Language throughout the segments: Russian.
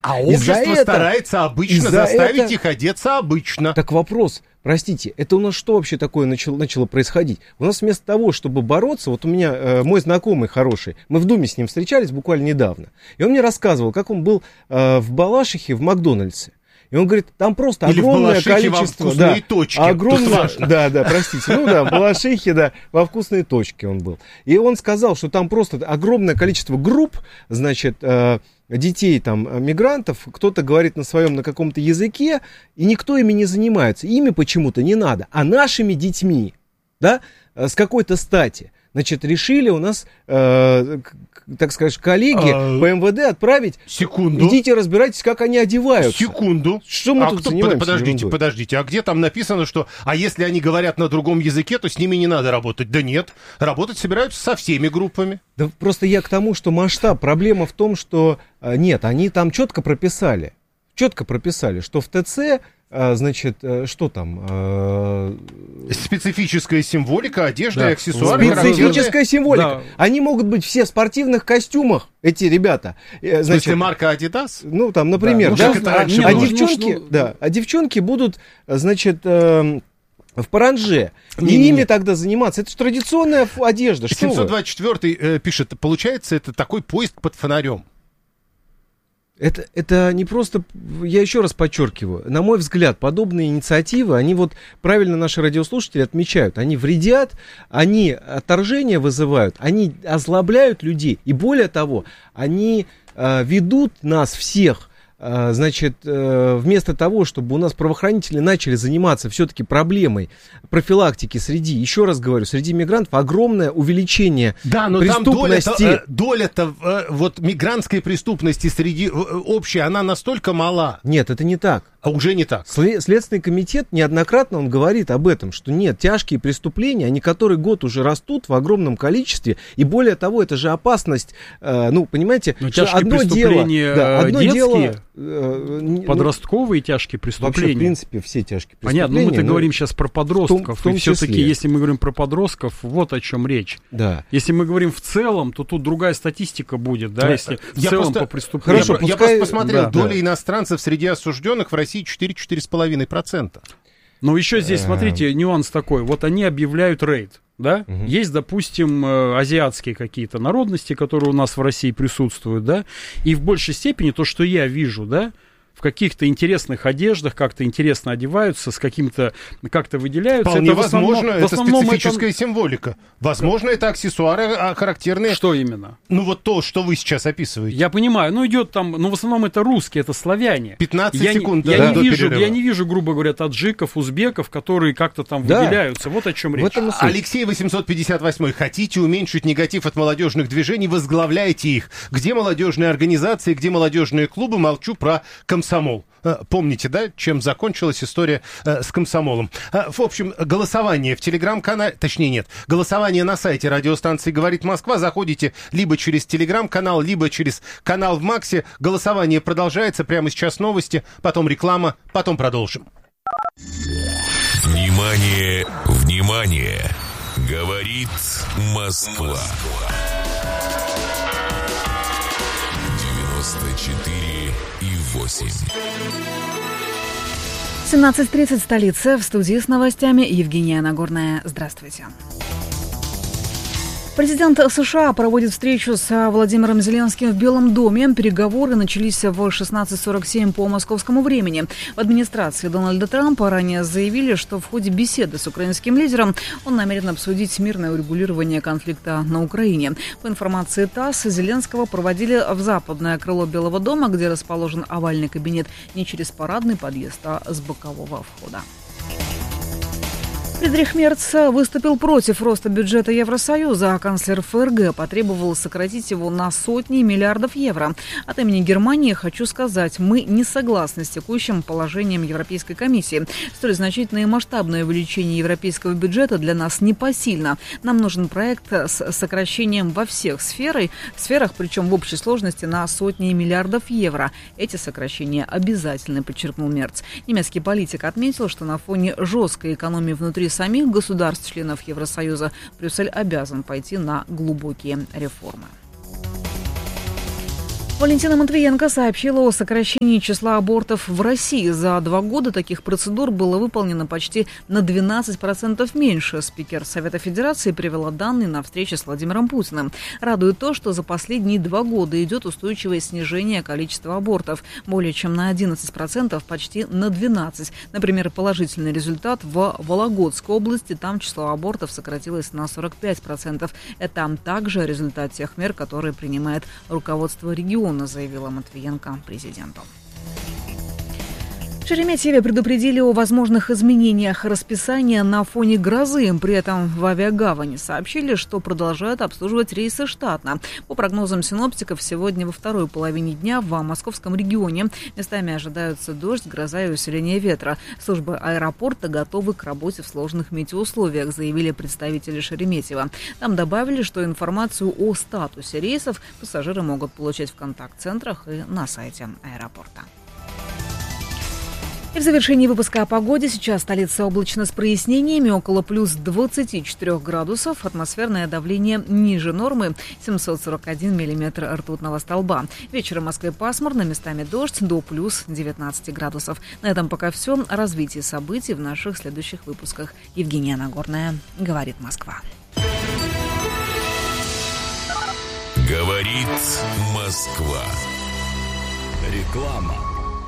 А общество старается обычно заставить их одеться обычно. Так вопрос, простите, это у нас что вообще такое начало происходить? У нас вместо того, чтобы бороться, вот у меня мой знакомый хороший, мы в Думе с ним встречались буквально недавно, и он мне рассказывал, как он был в Балашихе в Макдональдсе. И он говорит, там просто или огромное количество... Да, точки. Огромное, да, простите. Ну да, в Балашихе, да, во вкусной точке он был. И он сказал, что там просто огромное количество групп, значит, детей, там, мигрантов, кто-то говорит на своем, на каком-то языке, и никто ими не занимается. Ими почему-то не надо. А нашими детьми, да, с какой-то стати, значит, решили у нас, так сказать, коллеги по МВД отправить. Секунду. Идите разбирайтесь, как они одеваются. Секунду. Что мы тут занимаемся? Подождите. А где там написано, что, а если они говорят на другом языке, то с ними не надо работать? Да нет, работать собираются со всеми группами. Да просто я к тому, что масштаб. Проблема в том, что нет, они там четко прописали, что в ТЦ, значит, что там? Специфическая символика, одежда и аксессуары. Специфическая символика. Да. Они могут быть все в спортивных костюмах, эти ребята. Значит, в смысле, марка Adidas? Ну, там, например. Да, а девчонки будут, значит, в паранже. И ими тогда заниматься. Это же традиционная одежда. 724-й пишет, получается, это такой поезд под фонарем. Это не просто, я еще раз подчеркиваю, на мой взгляд, подобные инициативы, они вот правильно наши радиослушатели отмечают, они вредят, они отторжение вызывают, они озлобляют людей, и более того, они ведут нас всех, значит, вместо того, чтобы у нас правоохранители начали заниматься все-таки проблемой профилактики среди, еще раз говорю, среди мигрантов огромное увеличение преступности. Там доля-то вот мигрантской преступности среди общей, она настолько мала. Нет, это не так. А уже не так. Следственный комитет неоднократно он говорит об этом, что нет, тяжкие преступления, они который год уже растут в огромном количестве, и более того, это же опасность, ну, понимаете, что одно дело, детские, подростковые тяжкие преступления. Вообще, в принципе, все тяжкие преступления. Понятно, мы-то говорим сейчас про подростков, в том и все-таки, если мы говорим про подростков, вот о чем речь. Да. Если мы говорим в целом, то тут другая статистика будет, да, если в целом по преступлениям. Хорошо, я просто посмотрел, доля иностранцев среди осужденных в России 4-4,5%. Но еще здесь, смотрите, нюанс такой. Вот они объявляют рейд, да? Есть, допустим, азиатские какие-то народности, которые у нас в России присутствуют, да? И в большей степени то, что я вижу, да, в каких-то интересных одеждах, как-то интересно одеваются, с каким-то, как-то выделяются. Вполне возможно, это специфическая символика. Возможно, это аксессуары характерные. Что именно? Ну, вот то, что вы сейчас описываете. Я понимаю, ну, идет там, ну, в основном это русские, это славяне. 15 секунд я не вижу, грубо говоря, таджиков, узбеков, которые как-то там выделяются. Вот о чем речь. Алексей 858. Хотите уменьшить негатив от молодежных движений, возглавляйте их. Где молодежные организации, где молодежные клубы, молчу про комсомол. Помните, да, чем закончилась история с комсомолом? В общем, голосование в телеграм-канале, точнее нет, голосование на сайте радиостанции «Говорит Москва». Заходите либо через телеграм-канал, либо через канал в Максе. Голосование продолжается. Прямо сейчас новости, потом реклама, потом продолжим. Внимание, внимание! Говорит Москва. 94,8. 17:30, столица. В студии с новостями Евгения Нагорная. Здравствуйте. Президент США проводит встречу с Владимиром Зеленским в Белом доме. Переговоры начались в 16:47 по московскому времени. В администрации Дональда Трампа ранее заявили, что в ходе беседы с украинским лидером он намерен обсудить мирное урегулирование конфликта на Украине. По информации ТАСС, Зеленского проводили в западное крыло Белого дома, где расположен овальный кабинет, не через парадный подъезд, а с бокового входа. Фридрих Мерц выступил против роста бюджета Евросоюза, а канцлер ФРГ потребовал сократить его на сотни миллиардов евро. От имени Германии хочу сказать, мы не согласны с текущим положением Европейской комиссии. Столь значительное и масштабное увеличение европейского бюджета для нас непосильно. Нам нужен проект с сокращением во всех сферах, причем в общей сложности на сотни миллиардов евро. Эти сокращения обязательны, подчеркнул Мерц. Немецкий политик отметил, что на фоне жесткой экономии внутри самих государств-членов Евросоюза Брюссель обязан пойти на глубокие реформы. Валентина Матвиенко сообщила о сокращении числа абортов в России. За 2 года таких процедур было выполнено почти на 12% меньше. Спикер Совета Федерации привела данные на встрече с Владимиром Путиным. Радует то, что за последние 2 года идет устойчивое снижение количества абортов. Более чем на 11%, почти на 12%. Например, положительный результат в Вологодской области. Там число абортов сократилось на 45%. Это также результат тех мер, которые принимает руководство региона, заявила Матвиенко президенту. В Шереметьеве предупредили о возможных изменениях расписания на фоне грозы. При этом в авиагавани сообщили, что продолжают обслуживать рейсы штатно. По прогнозам синоптиков, сегодня во второй половине дня в московском регионе местами ожидаются дождь, гроза и усиление ветра. Службы аэропорта готовы к работе в сложных метеоусловиях, заявили представители Шереметьева. Там добавили, что информацию о статусе рейсов пассажиры могут получать в контакт-центрах и на сайте аэропорта. И в завершении выпуска о погоде. Сейчас столица облачно с прояснениями, около плюс 24 градусов. Атмосферное давление ниже нормы, 741 миллиметр ртутного столба. Вечером в Москве пасмурно, местами дождь, до плюс 19 градусов. На этом пока все. О развитии событий в наших следующих выпусках. Евгения Нагорная, «Говорит Москва». Говорит Москва. Реклама.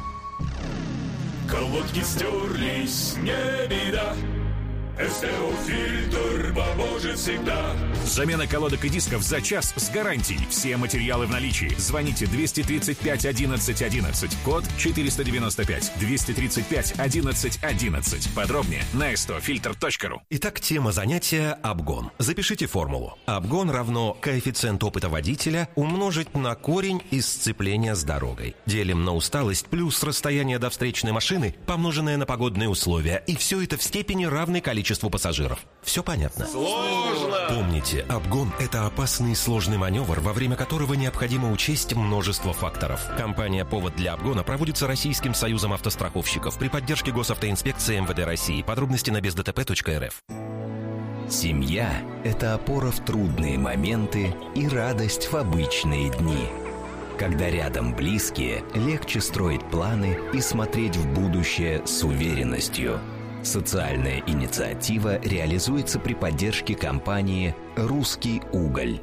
Колодки стерлись, не беда. СТО-фильтр поможет всегда. Замена колодок и дисков за час с гарантией. Все материалы в наличии. Звоните 235 11 11. Код 495. 235 11 11. Подробнее на stofilter.ru. Итак, тема занятия – обгон. Запишите формулу. Обгон равно коэффициент опыта водителя умножить на корень из сцепления с дорогой. Делим на усталость плюс расстояние до встречной машины, помноженное на погодные условия. И все это в степени равной количеству пассажиров. Все понятно? Сложно! Помните, обгон – это опасный и сложный маневр, во время которого необходимо учесть множество факторов. Компания «Повод для обгона» проводится Российским союзом автостраховщиков при поддержке Госавтоинспекции МВД России. Подробности на бездтп.рф. Семья – это опора в трудные моменты и радость в обычные дни. Когда рядом близкие, легче строить планы и смотреть в будущее с уверенностью. Социальная инициатива реализуется при поддержке компании «Русский уголь».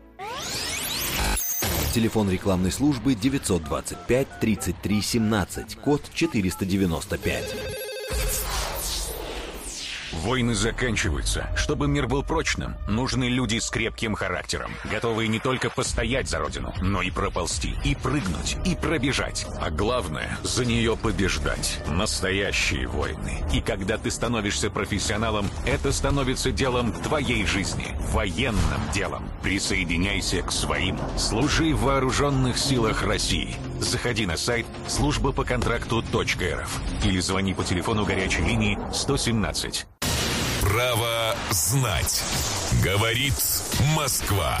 Телефон рекламной службы 925 33 17, код 495. Войны заканчиваются. Чтобы мир был прочным, нужны люди с крепким характером, готовые не только постоять за родину, но и проползти, и прыгнуть, и пробежать. А главное, за нее побеждать. Настоящие войны. И когда ты становишься профессионалом, это становится делом твоей жизни. Военным делом. Присоединяйся к своим. Служи в вооруженных силах России. Заходи на сайт службапоконтракту.рф или звони по телефону горячей линии 117. Право знать. Говорит Москва.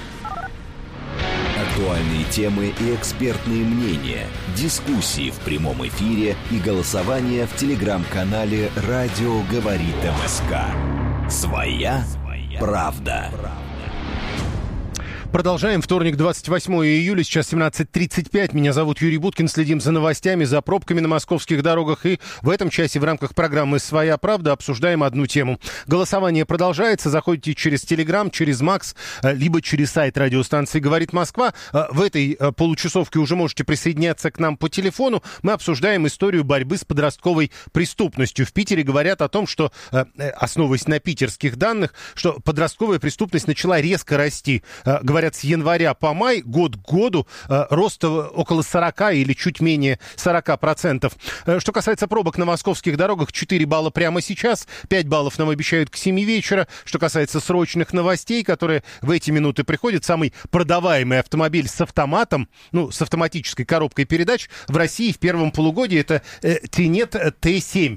Актуальные темы и экспертные мнения, дискуссии в прямом эфире и голосование в телеграм-канале «Радио говорит МСК». Своя правда. Продолжаем. Вторник, 28 июля, сейчас 17:35. Меня зовут Юрий Буткин. Следим за новостями, за пробками на московских дорогах. И в этом часе в рамках программы «Своя правда» обсуждаем одну тему. Голосование продолжается. Заходите через Телеграм, через Макс, либо через сайт радиостанции «Говорит Москва». В этой получасовке уже можете присоединяться к нам по телефону. Мы обсуждаем историю борьбы с подростковой преступностью. В Питере говорят о том, что, основываясь на питерских данных, что подростковая преступность начала резко расти. Говорят, с января по май, год к году, рост около 40 или чуть менее 40%. Что касается пробок на московских дорогах, 4 балла прямо сейчас, 5 баллов нам обещают к 7 вечера. Что касается срочных новостей, которые в эти минуты приходят, самый продаваемый автомобиль с автоматом, с автоматической коробкой передач в России в первом полугодии — это Тинет Т7.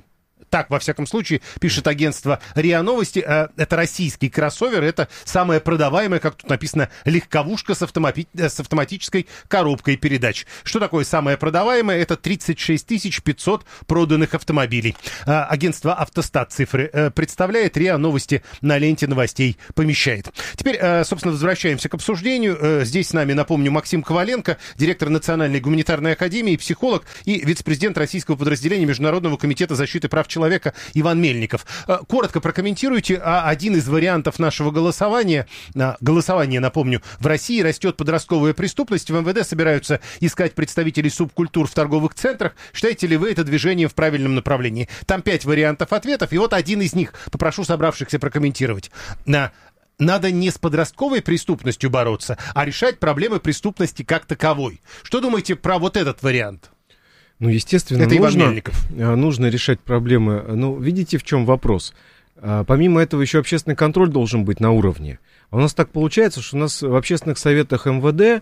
Так, во всяком случае, пишет агентство РИА Новости. Это российский кроссовер, это самая продаваемая, как тут написано, легковушка с автоматической коробкой передач. Что такое самое продаваемое? Это 36 500 проданных автомобилей. Агентство «Автостат» цифры представляет, РИА Новости на ленте новостей помещает. Теперь, собственно, возвращаемся к обсуждению. Здесь с нами, напомню, Максим Коваленко, директор Национальной гуманитарной академии, психолог и вице-президент российского подразделения Международного комитета защиты прав человека Иван Мельников. Коротко прокомментируйте один из вариантов нашего голосования. Голосование, напомню, в России растет подростковая преступность. В МВД собираются искать представителей субкультур в торговых центрах. Считаете ли вы это движение в правильном направлении? Там 5 вариантов ответов, и вот один из них. Попрошу собравшихся прокомментировать. Надо не с подростковой преступностью бороться, а решать проблемы преступности как таковой. Что думаете про вот этот вариант? Ну, естественно, это Иван Мельников. Нужно решать проблемы. Ну, видите, в чем вопрос? Помимо этого еще общественный контроль должен быть на уровне. А у нас так получается, что у нас в общественных советах МВД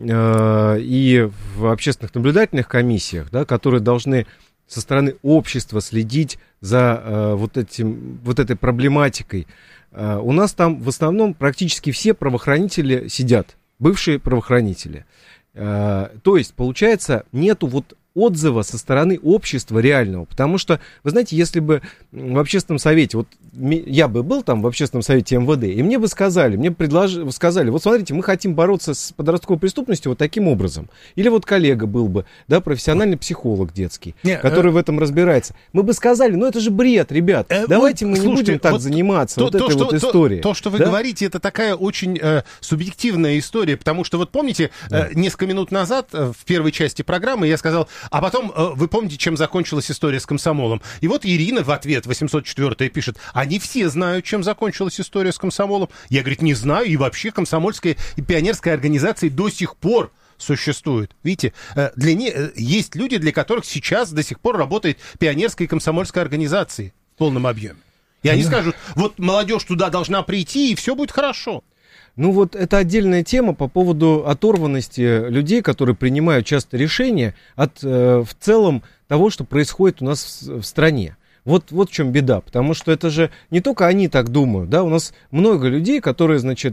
и в общественных наблюдательных комиссиях, да, которые должны со стороны общества следить за вот этой проблематикой, у нас там в основном практически все правоохранители сидят, бывшие правоохранители. То есть, получается, нету вот отзыва со стороны общества реального, потому что, вы знаете, если бы в общественном совете, вот я бы был там в общественном совете МВД, и мне бы сказали, вот смотрите, мы хотим бороться с подростковой преступностью вот таким образом. Или вот коллега был бы, да, профессиональный психолог детский, который в этом разбирается. Мы бы сказали, ну это же бред, ребят, давайте мы не будем так заниматься вот этой вот историей. То, что вы говорите, это такая очень субъективная история, потому что вот помните, несколько минут назад в первой части программы я сказал, а потом вы помните, чем закончилась история с комсомолом. И вот Ирина в ответ, 804-я, пишет, они все знают, чем закончилась история с комсомолом. Я, говорит, не знаю, и вообще комсомольская и пионерская организация до сих пор существует. Видите, есть люди, для которых сейчас до сих пор работает пионерская и комсомольская организация в полном объеме. И они скажут, вот молодежь туда должна прийти, и все будет хорошо. Ну вот это отдельная тема по поводу оторванности людей, которые принимают часто решения от в целом того, что происходит у нас в стране. Вот в чем беда, потому что это же не только они так думают, да, у нас много людей, которые, значит,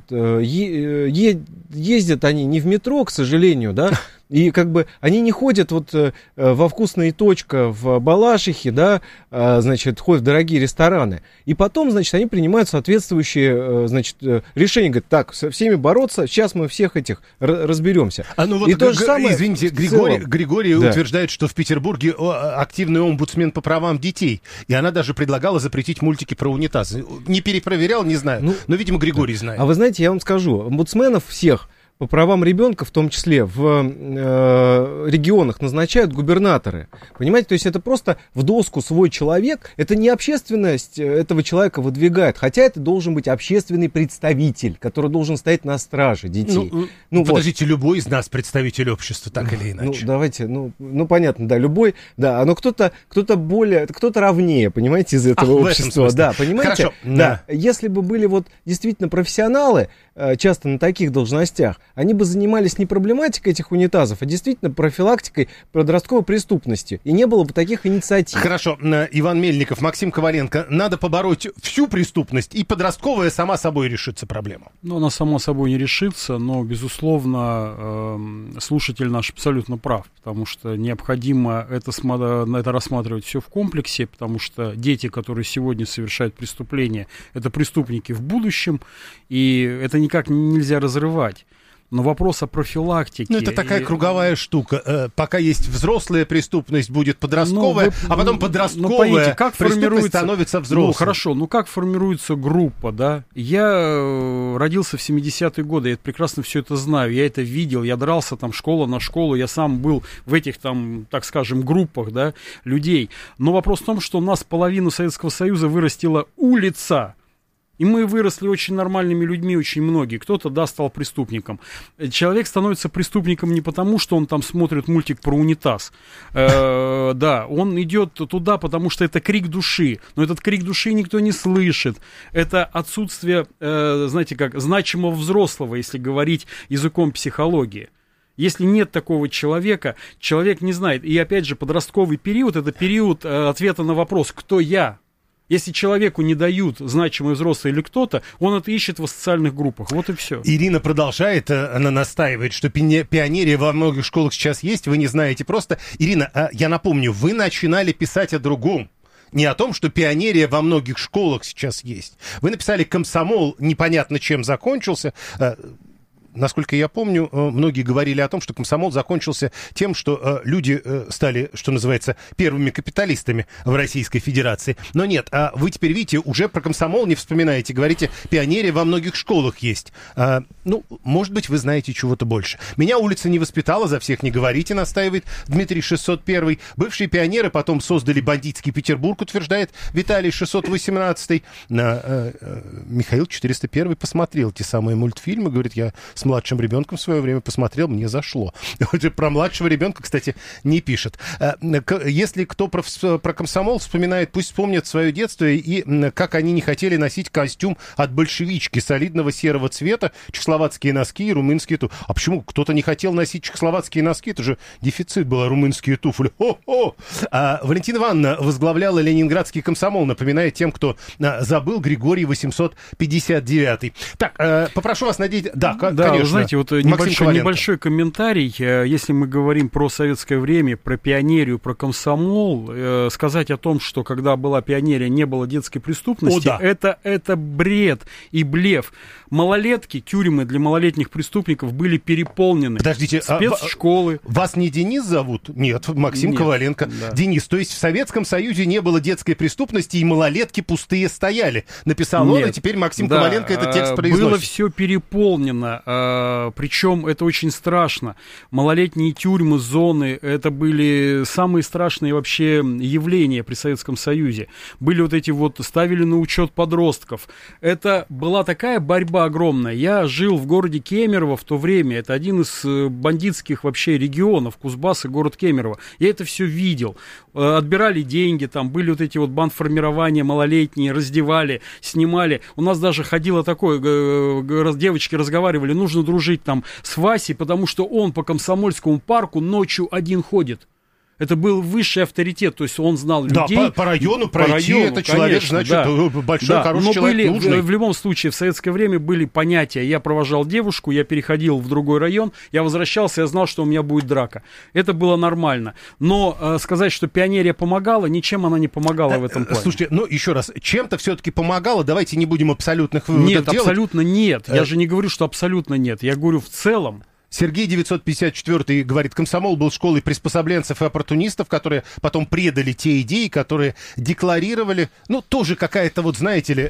ездят они не в метро, к сожалению, да, и как бы они не ходят вот во «Вкусная точка» в Балашихе, да, значит, ходят в дорогие рестораны. И потом, значит, они принимают соответствующие, значит, решения. Говорят, так, со всеми бороться, сейчас мы всех этих разберемся. Вот и то же самое, извините, Григорий утверждает, что в Петербурге активный омбудсмен по правам детей. И она даже предлагала запретить мультики про унитазы. Не перепроверял, не знаю. Но, видимо, Григорий знает. А вы знаете, я вам скажу, омбудсменов всех по правам ребенка, в том числе в регионах, назначают губернаторы. Понимаете, то есть это просто в доску свой человек, это не общественность этого человека выдвигает, хотя это должен быть общественный представитель, который должен стоять на страже детей. Подождите, любой из нас представитель общества, так или иначе. Ну, давайте, понятно, да, любой, да, но кто-то равнее, понимаете, из этого общества. Да, понимаете? Хорошо. Да. Если бы были вот действительно профессионалы, часто на таких должностях, они бы занимались не проблематикой этих унитазов, а действительно профилактикой подростковой преступности. И не было бы таких инициатив. Хорошо. Иван Мельников, Максим Коваленко. Надо побороть всю преступность, и подростковая сама собой решится проблема. Ну, она сама собой не решится, но, безусловно, слушатель наш абсолютно прав, потому что необходимо это рассматривать все в комплексе, потому что дети, которые сегодня совершают преступления, это преступники в будущем, и это никак нельзя разрывать. Но вопрос о профилактике... Ну, это такая круговая штука. Пока есть взрослая преступность, будет подростковая, а потом подростковая преступность становится взрослой. Ну, хорошо, как формируется группа, да? Я родился в 70-е годы, я прекрасно все это знаю, я это видел, я дрался там школа на школу, я сам был в этих там, так скажем, группах, да, людей. Но вопрос в том, что у нас половину Советского Союза вырастила улица. И мы выросли очень нормальными людьми, очень многие. Кто-то, да, стал преступником. Человек становится преступником не потому, что он там смотрит мультик про унитаз. Да, он идет туда, потому что это крик души. Но этот крик души никто не слышит. Это отсутствие, знаете как, значимого взрослого, если говорить языком психологии. Если нет такого человека, человек не знает. И опять же, подростковый период – это период ответа на вопрос «кто я?». Если человеку не дают значимые взрослые или кто-то, он это ищет в социальных группах. Вот и все. Ирина продолжает, она настаивает, что пионерия во многих школах сейчас есть, вы не знаете просто. Ирина, я напомню, вы начинали писать о другом. Не о том, что пионерия во многих школах сейчас есть. Вы написали «Комсомол» непонятно чем закончился. Насколько я помню, многие говорили о том, что комсомол закончился тем, что люди стали, что называется, первыми капиталистами в Российской Федерации. Но нет, вы теперь, видите, уже про комсомол не вспоминаете. Говорите, пионерия во многих школах есть. Может быть, вы знаете чего-то больше. Меня улица не воспитала, за всех не говорите, настаивает Дмитрий 601. Бывшие пионеры потом создали бандитский Петербург, утверждает Виталий 618. Михаил 401 посмотрел те самые мультфильмы, говорит, я с младшим ребенком в свое время посмотрел, мне зашло. Про младшего ребенка, кстати, не пишет. Если кто про комсомол вспоминает, пусть вспомнят свое детство и как они не хотели носить костюм от большевички солидного серого цвета, чехословацкие носки и румынские туфли. А почему кто-то не хотел носить чехословацкие носки? Это же дефицит был, румынские туфли. Валентина Ивановна возглавляла Ленинградский комсомол, напоминает тем, кто забыл, Григорий 859. Так, попрошу вас надеть... Да, конечно. Вы знаете, вот небольшой комментарий, если мы говорим про советское время, про пионерию, про комсомол, сказать о том, что когда была пионерия, не было детской преступности, это бред и блеф. Малолетки, тюрьмы для малолетних преступников были переполнены. Подождите, спецшколы. Вас не Денис зовут? Нет, Максим Коваленко. Да. Денис, то есть в Советском Союзе не было детской преступности, и малолетки пустые стояли. Написал он, и теперь Максим Коваленко этот текст произносит. Было все переполнено. Причем это очень страшно. Малолетние тюрьмы, зоны, это были самые страшные вообще явления при Советском Союзе. Были вот эти вот, ставили на учет подростков. Это была такая борьба огромная. Я жил в городе Кемерово в то время. Это один из бандитских вообще регионов, Кузбасс и город Кемерово. Я это все видел. Отбирали деньги, там были вот эти вот бандформирования малолетние, раздевали, снимали. У нас даже ходило такое, девочки разговаривали, нужно дружить там с Васей, потому что он по Комсомольскому парку ночью один ходит. Это был высший авторитет, то есть он знал людей. Да, по району пройти, это человек, конечно, значит, большой, хороший человек, нужный. В любом случае, в советское время были понятия. Я провожал девушку, я переходил в другой район, я возвращался, я знал, что у меня будет драка. Это было нормально. Но сказать, что пионерия помогала, ничем она не помогала в этом плане. Слушайте, ну еще раз, чем-то все-таки помогала, давайте не будем абсолютных выводов делать. Нет, абсолютно нет. Я же не говорю, что абсолютно нет. Я говорю в целом. Сергей 954 говорит, комсомол был школой приспособленцев и оппортунистов, которые потом предали те идеи, которые декларировали. Ну, тоже какая-то, вот знаете ли,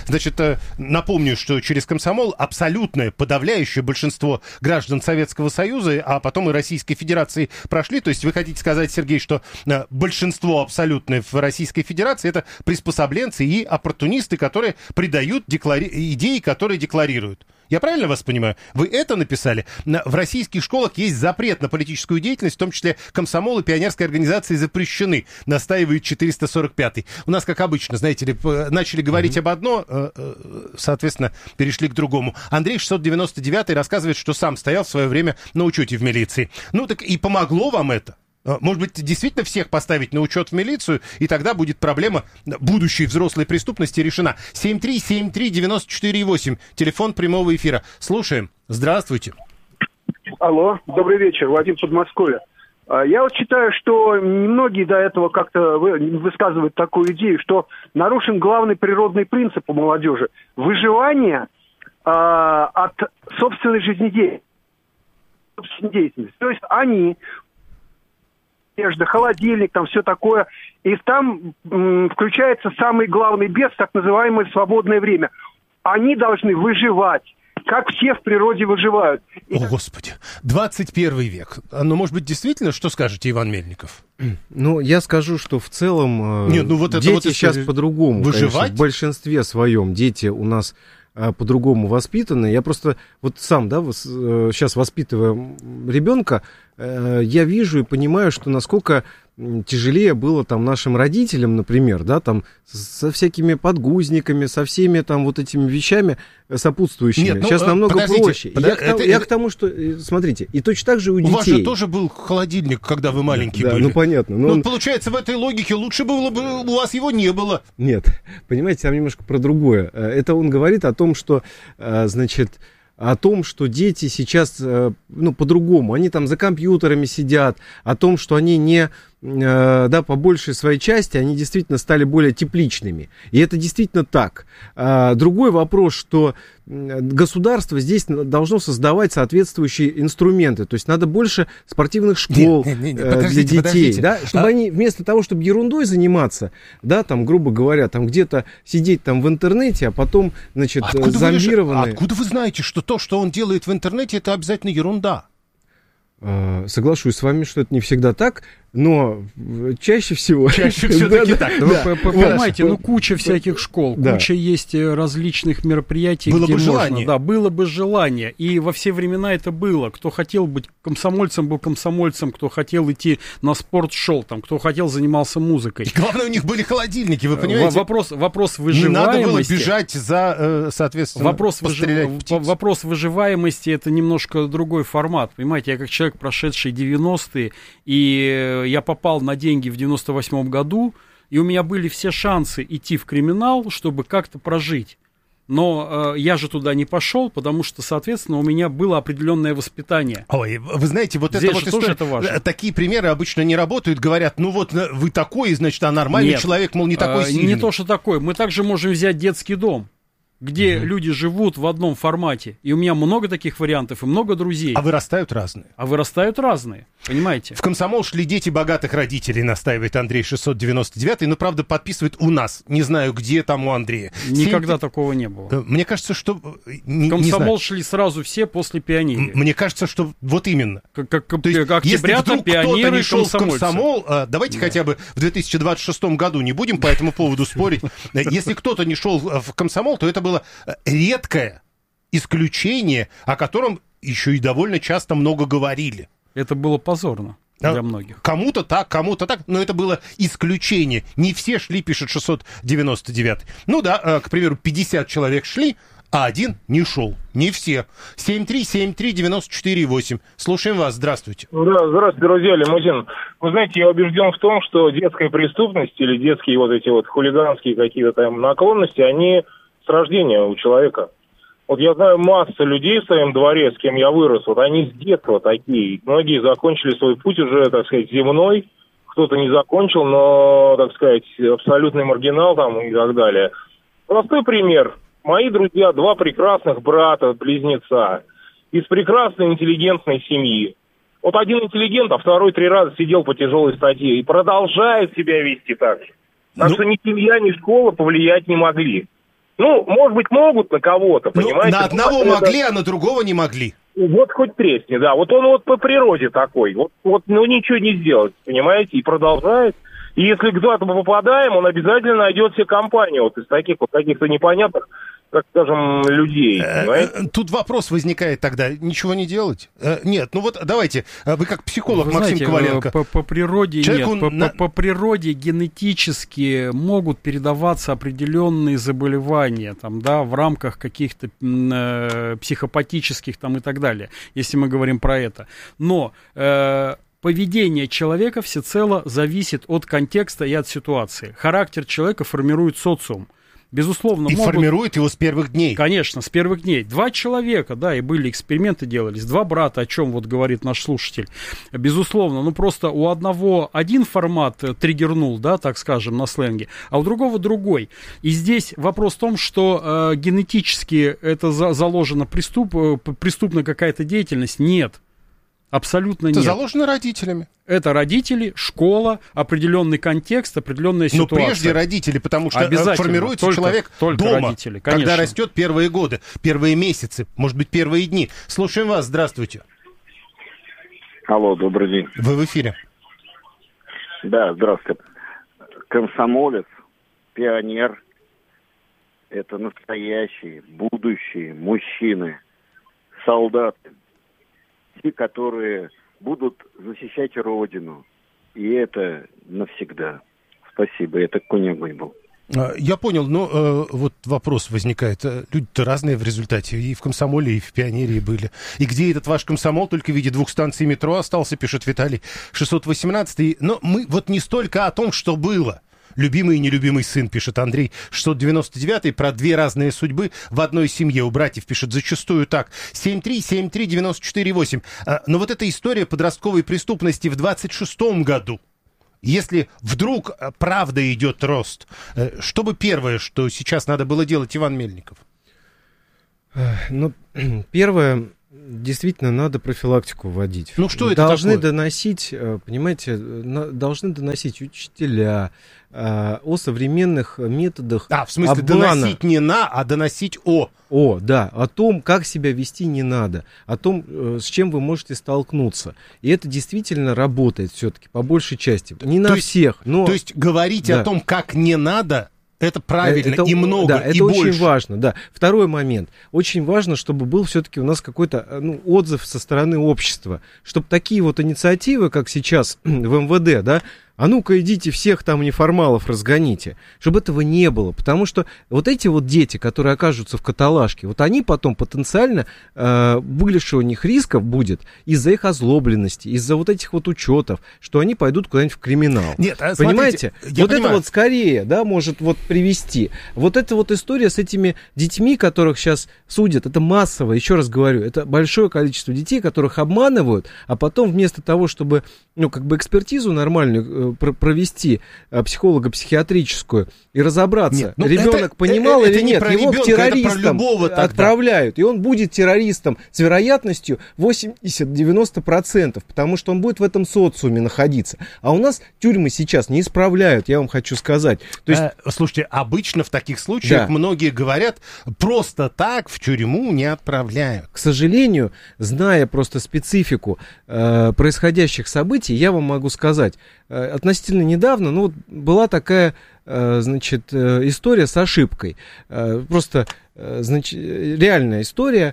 напомню, что через комсомол абсолютное подавляющее большинство граждан Советского Союза, а потом и Российской Федерации прошли. То есть вы хотите сказать, Сергей, что большинство абсолютное в Российской Федерации это приспособленцы и оппортунисты, которые предают идеи, которые декларируют. Я правильно вас понимаю? Вы это написали? В российских школах есть запрет на политическую деятельность, в том числе комсомол и пионерские организации запрещены, настаивает 445-й. У нас, как обычно, знаете ли, начали говорить об одно, соответственно, перешли к другому. Андрей 699-й рассказывает, что сам стоял в свое время на учете в милиции. Ну так и помогло вам это? Может быть, действительно всех поставить на учет в милицию, и тогда будет проблема будущей взрослой преступности решена. 7373948, телефон прямого эфира. Слушаем. Здравствуйте. Алло, добрый вечер, Владимир, Подмосковье. Я вот считаю, что немногие до этого как-то высказывают такую идею, что нарушен главный природный принцип у молодежи – выживание от собственной жизнедеятельности. То есть они... холодильник, там все такое. И там включается самый главный бес, так называемое свободное время. Они должны выживать, как все в природе выживают. О, Господи, 21 век. Ну, может быть, действительно, что скажете, Иван Мельников? Ну, я скажу, что в целом дети сейчас по-другому. Выживать? Конечно, в большинстве своем дети у нас по-другому воспитаны. Я просто вот сам, сейчас воспитывая ребенка, я вижу и понимаю, что насколько тяжелее было там нашим родителям, например, да, там со всякими подгузниками, со всеми там вот этими вещами сопутствующими. Нет, Сейчас намного проще. Я к тому, что, смотрите, и точно так же у детей. У вас же тоже был холодильник, когда вы маленькие были. Ну, понятно. Ну, получается, в этой логике лучше было бы у вас его не было. Нет, понимаете, там немножко про другое. Это он говорит о том, что, значит, о том, что дети сейчас, ну, по-другому, они там за компьютерами сидят, о том, что они не, да, по большей своей части, они действительно стали более тепличными. И это действительно так. Другой вопрос, что государство здесь должно создавать соответствующие инструменты. То есть надо больше спортивных школ для детей, да, чтобы они вместо того, чтобы ерундой заниматься, да, там, грубо говоря, там где-то сидеть там в интернете, а потом, значит, зомбированные... Откуда вы знаете, что то, что он делает в интернете, это обязательно ерунда? Соглашусь с вами, что это не всегда так, но чаще всего... Чаще все-таки так. Понимаете, ну куча всяких школ, куча есть различных мероприятий, было где бы можно... желание. Да, было бы желание. И во все времена это было. Кто хотел быть комсомольцем, был комсомольцем, кто хотел идти на спорт, шел там, кто хотел, занимался музыкой. И главное, у них были холодильники, вы понимаете? Вопрос выживаемости... Не надо было бежать за, соответственно, вопрос выживаемости — это немножко другой формат. Понимаете, я как человек, прошедший 90-е, и я попал на деньги в 98-м году, и у меня были все шансы идти в криминал, чтобы как-то прожить. Но я же туда не пошел, потому что, соответственно, у меня было определенное воспитание. Ой, вы знаете, вот это вот история, это важно. Такие примеры обычно не работают, говорят, ну вот вы такой, значит, а нормальный человек, мол, не такой сильный. Не то, что такой. Мы также можем взять детский дом, где люди живут в одном формате. И у меня много таких вариантов, и много друзей. А вырастают разные. Понимаете? В комсомол шли дети богатых родителей, настаивает Андрей 699, но, правда, подписывает у нас. Не знаю, где там у Андрея. Никогда такого не было. Мне кажется, что... В комсомол шли сразу все после пионерии. Мне кажется, что вот именно. Как октябрята, пионеры, не шел в комсомол, давайте хотя бы в 2026 году не будем по этому поводу спорить. Если кто-то не шел в комсомол, то это было редкое исключение, о котором еще и довольно часто много говорили. Это было позорно для многих. Кому-то так, но это было исключение. Не все шли, пишет 699. Ну да, к примеру, 50 человек шли, а один не шел. Не все. 7373948. Слушаем вас. Здравствуйте. Да, здравствуйте, друзья. Лимузин. Вы знаете, я убежден в том, что детская преступность или детские вот эти вот хулиганские какие-то там наклонности, они с рождения у человека. Вот я знаю массу людей в своем дворе, с кем я вырос, вот они с детства такие. Многие закончили свой путь уже, так сказать, земной, кто-то не закончил, но, так сказать, абсолютный маргинал там и так далее. Простой пример. Мои друзья, два прекрасных брата-близнеца из прекрасной интеллигентной семьи. Вот один интеллигент, а второй 3 раза сидел по тяжелой статье и продолжает себя вести так же. Так что ни семья, ни школа повлиять не могли. Ну, может быть, могут на кого-то, понимаете? На одного могли, а на другого не могли. Вот хоть тресни, да. Вот он вот по природе такой. Вот ну, ничего не сделать, понимаете? И продолжает. И если куда-то мы попадаем, он обязательно найдет себе компанию вот из таких вот каких-то непонятных, так скажем, людей. Понимаете? Тут вопрос возникает тогда, ничего не делать? Нет, ну вот давайте, вы как психолог, вы Максим Коваленко. По природе нет, по природе генетически могут передаваться определенные заболевания, там, да, в рамках каких-то психопатических там и так далее, если мы говорим про это. Но поведение человека всецело зависит от контекста и от ситуации. Характер человека формирует социум. Безусловно, формирует его с первых дней. Конечно, с первых дней. 2 человека, да, и были эксперименты делались, 2 брата, о чем вот говорит наш слушатель. Безусловно, ну просто у одного один формат триггернул, да, так скажем, на сленге, а у другого другой. И здесь вопрос в том, что генетически это заложено преступная какая-то деятельность. Нет. Абсолютно нет. Это заложено родителями. Это родители, школа, определенный контекст, определенная ситуация. Но прежде родители, потому что формируется человек дома, родители, когда растет первые годы, первые месяцы, может быть, первые дни. Слушаем вас, здравствуйте. Алло, добрый день. Вы в эфире. Да, здравствуйте. Комсомолец, пионер, это настоящие, будущие мужчины, солдаты. Те, которые будут защищать Родину, И это навсегда. Спасибо, это Конь-Огонь был. Я понял, но вот вопрос возникает. Люди-то разные в результате. И в комсомоле, и в пионерии были. И где этот ваш комсомол? Только в виде 2 станций метро остался, пишет Виталий 618. Но мы вот не столько о том, что было. Любимый и нелюбимый сын, пишет Андрей 699, про 2 разные судьбы в одной семье. У братьев пишет зачастую так. 7373948. Но вот эта история подростковой преступности в 26-м году. Если вдруг правда идет рост, что бы первое, что сейчас надо было делать, Иван Мельников? Ну, первое, действительно, надо профилактику вводить. Ну, что это должны такое? Доносить, понимаете, должны доносить учителя о современных методах в смысле, обмана. доносить не на, а доносить о. Да, о том, как себя вести не надо, о том, с чем вы можете столкнуться. И это действительно работает все-таки, по большей части. Не на всех, но... То есть говорить о том, как не надо, это правильно, это, и много, да, и это больше. очень важно, да. Второй момент. Очень важно, чтобы был все-таки у нас какой-то отзыв со стороны общества. Чтобы такие вот инициативы, как сейчас в МВД, да, а ну-ка идите всех там неформалов разгоните, чтобы этого не было, потому что вот эти вот дети, которые окажутся в каталажке, вот они потом потенциально, больше у них рисков будет из-за их озлобленности, из-за вот этих вот учетов, что они пойдут куда-нибудь в криминал. Нет, понимаете? Смотрите, вот это вот скорее, да, может вот привести. Вот эта вот история с этими детьми, которых сейчас судят, это массово, еще раз говорю, это большое количество детей, которых обманывают, а потом вместо того, чтобы, экспертизу нормальную провести, психолого-психиатрическую, и разобраться, ребенок понимал или нет, его к террористам отправляют, и он будет террористом с вероятностью 80-90%, потому что он будет в этом социуме находиться. А у нас тюрьмы сейчас не исправляют, я вам хочу сказать. То есть... Слушайте, обычно в таких случаях многие говорят, просто так в тюрьму не отправляют. К сожалению, зная просто специфику происходящих событий, я вам могу сказать, относительно недавно, была такая, история с ошибкой. Просто, реальная история.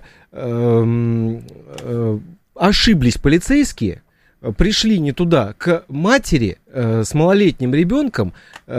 Ошиблись полицейские, пришли не туда, к матери с малолетним ребенком,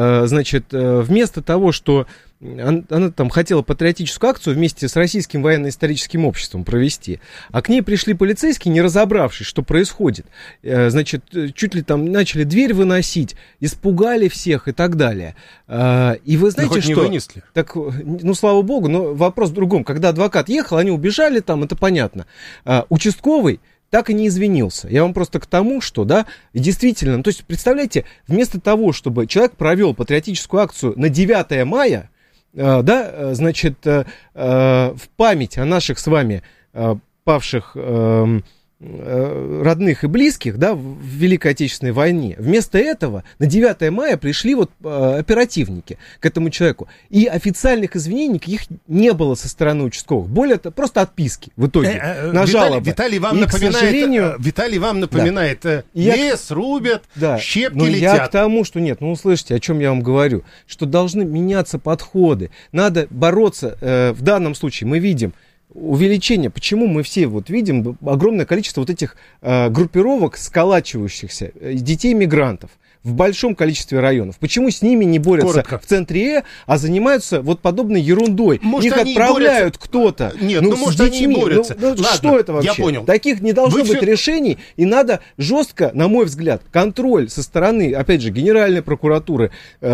вместо того, что она там хотела патриотическую акцию вместе с Российским военно-историческим обществом провести, а к ней пришли полицейские, не разобравшись, что происходит. Чуть ли там начали дверь выносить, испугали всех и так далее. И вы знаете, что... не вынесли. Так, слава богу, но вопрос в другом. Когда адвокат ехал, они убежали там, это понятно. Участковый так и не извинился. Я вам просто к тому, что, действительно, то есть, представляете, вместо того, чтобы человек провел патриотическую акцию на 9 мая, в память о наших с вами павших родных и близких, в Великой Отечественной войне. Вместо этого на 9 мая пришли оперативники к этому человеку. И официальных извинений никаких не было со стороны участковых. Более того, просто отписки в итоге на жалобы. Виталий вам напоминает, лес рубят, щепки летят. Я к тому, что нет, слышите, о чем я вам говорю, что должны меняться подходы. Надо бороться, в данном случае мы видим увеличение. Почему мы все видим огромное количество этих группировок, сколачивающихся, детей-мигрантов в большом количестве районов? Почему с ними не борются в центре а занимаются подобной ерундой? Может, их отправляют кто-то. Нет, может, они не борются. Ладно, что это вообще? Я понял. Таких не должно быть решений, и надо жестко, на мой взгляд, контроль со стороны, опять же, Генеральной прокуратуры,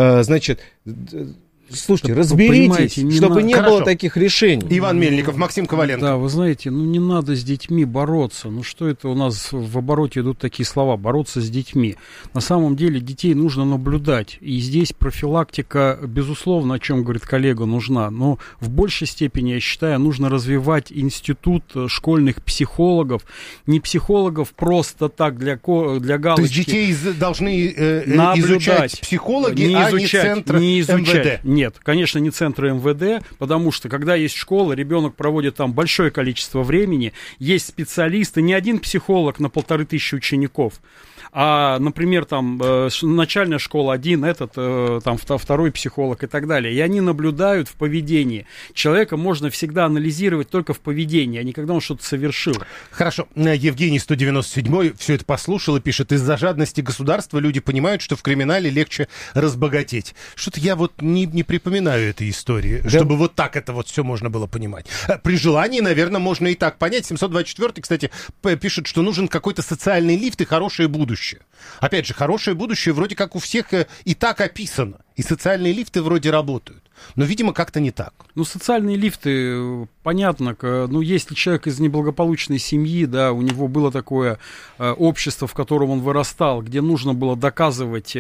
Слушайте, разберитесь, чтобы не было таких решений. Иван Мельников, Максим Коваленко. Да, вы знаете, не надо с детьми бороться. Что это у нас в обороте идут такие слова, бороться с детьми. На самом деле детей нужно наблюдать. И здесь профилактика, безусловно, о чем говорит коллега, нужна. Но в большей степени, я считаю, нужно развивать институт школьных психологов. Не психологов просто так для галочки. То есть детей должны изучать психологи, не центр МВД. Нет, конечно, не центры МВД, потому что, когда есть школа, ребенок проводит там большое количество времени, есть специалисты, не один психолог на 1500 учеников, А, например, там начальная школа один, там второй психолог и так далее. И они наблюдают в поведении. Человека можно всегда анализировать только в поведении, а не когда он что-то совершил. Хорошо. Евгений 197-й все это послушал и пишет: из-за жадности государства люди понимают, что в криминале легче разбогатеть. Что-то я вот не припоминаю этой истории, да, чтобы вот так это вот все можно было понимать. При желании, наверное, можно и так понять. 724-й, кстати, пишет, что нужен какой-то социальный лифт и хорошее будущее. Опять же, хорошее будущее вроде как у всех и так описано. И социальные лифты вроде работают. Но, видимо, как-то не так. Ну, социальные лифты, понятно, ну, если человек из неблагополучной семьи, да, у него было такое общество, в котором он вырастал, где нужно было доказывать